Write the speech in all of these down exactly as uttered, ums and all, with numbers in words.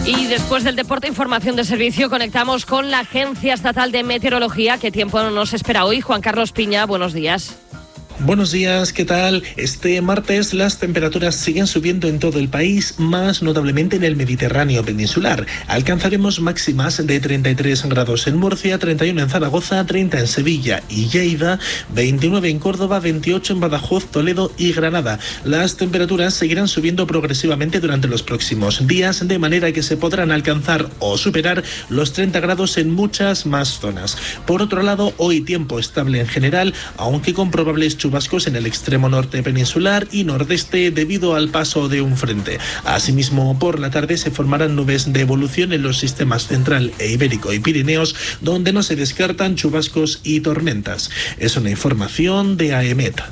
Y después del deporte, información de servicio, conectamos con la Agencia Estatal de Meteorología. ¿Qué tiempo nos espera hoy? Juan Carlos Piña, buenos días. Buenos días, ¿qué tal? Este martes las temperaturas siguen subiendo en todo el país, más notablemente en el Mediterráneo peninsular. Alcanzaremos máximas de treinta y tres grados en Murcia, treinta y uno en Zaragoza, treinta en Sevilla y Lleida, veintinueve en Córdoba, veintiocho en Badajoz, Toledo y Granada. Las temperaturas seguirán subiendo progresivamente durante los próximos días, de manera que se podrán alcanzar o superar los treinta grados en muchas más zonas. Por otro lado, hoy tiempo estable en general, aunque con probables chubascos en el extremo norte peninsular y nordeste debido al paso de un frente. Asimismo, por la tarde se formarán nubes de evolución en los sistemas central e ibérico y Pirineos, donde no se descartan chubascos y tormentas. Es una información de AEMET.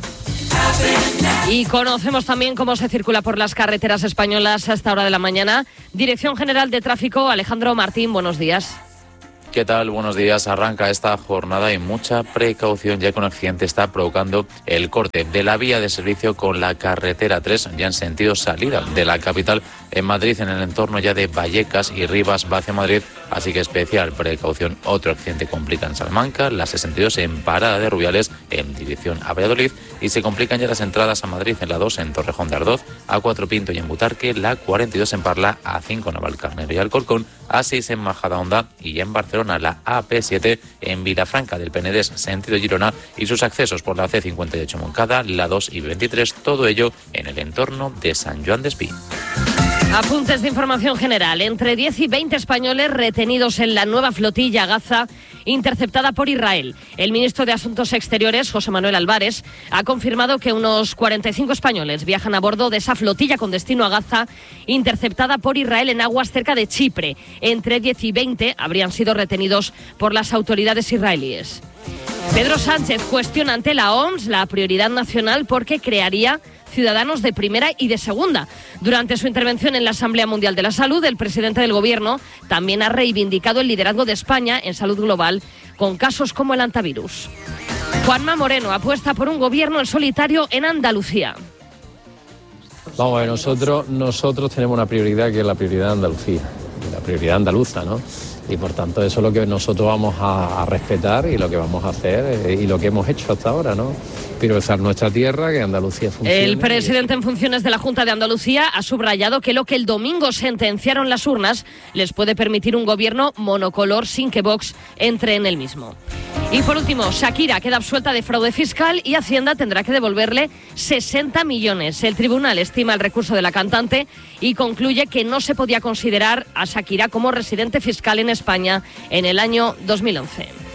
Y conocemos también cómo se circula por las carreteras españolas a esta hora de la mañana. Dirección General de Tráfico, Alejandro Martín, buenos días. ¿Qué tal? Buenos días. Arranca esta jornada y mucha precaución, ya que un accidente está provocando el corte de la vía de servicio con la carretera tres, ya en sentido salida de la capital en Madrid, en el entorno ya de Vallecas y Rivas, va hacia Madrid, así que especial precaución. Otro accidente complica en Salamanca, la sesenta y dos en Parada de Rubiales en dirección a Valladolid, y se complican ya las entradas a Madrid en la dos en Torrejón de Ardoz, a cuatro Pinto y en Butarque, la cuarenta y dos en Parla, a cinco Navalcarnero y Alcorcón, a seis en Majadahonda y en Barcelona la A P siete en Vilafranca del Penedés sentido Girona y sus accesos por la C cincuenta y ocho Moncada, la dos y veintitrés, todo ello en el entorno de San Joan Despí. Apuntes de información general. Entre diez y veinte españoles retenidos en la nueva flotilla Gaza interceptada por Israel. El ministro de Asuntos Exteriores, José Manuel Álvarez, ha confirmado que unos cuarenta y cinco españoles viajan a bordo de esa flotilla con destino a Gaza, interceptada por Israel en aguas cerca de Chipre. Entre diez y veinte habrían sido retenidos por las autoridades israelíes. Pedro Sánchez cuestiona ante la O M S la prioridad nacional porque crearía ciudadanos de primera y de segunda. Durante su intervención en la Asamblea Mundial de la Salud, el presidente del Gobierno también ha reivindicado el liderazgo de España en salud global con casos como el antivirus. Juanma Moreno apuesta por un gobierno en solitario en Andalucía. Vamos a ver, nosotros, nosotros tenemos una prioridad que es la prioridad de Andalucía, la prioridad andaluza, ¿no? Y por tanto eso es lo que nosotros vamos a, a respetar y lo que vamos a hacer eh, y lo que hemos hecho hasta ahora, ¿no? Priorizar nuestra tierra, que Andalucía funcione. El presidente en funciones de la Junta de Andalucía ha subrayado que lo que el domingo sentenciaron las urnas les puede permitir un gobierno monocolor sin que Vox entre en el mismo. Y por último, Shakira queda absuelta de fraude fiscal y Hacienda tendrá que devolverle sesenta millones. El tribunal estima el recurso de la cantante y concluye que no se podía considerar a Shakira como residente fiscal en España en el año dos mil once.